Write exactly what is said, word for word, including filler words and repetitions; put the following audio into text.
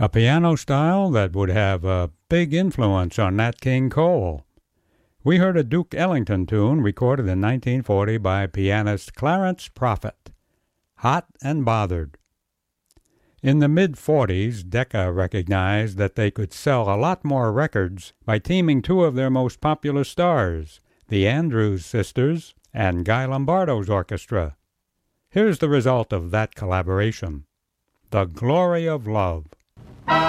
a piano style that would have a big influence on Nat King Cole. We heard a Duke Ellington tune recorded in nineteen forty by pianist Clarence Prophet, Hot and Bothered. In the mid-forties, Decca recognized that they could sell a lot more records by teaming two of their most popular stars, the Andrews Sisters and Guy Lombardo's orchestra. Here's the result of that collaboration: The Glory of Love.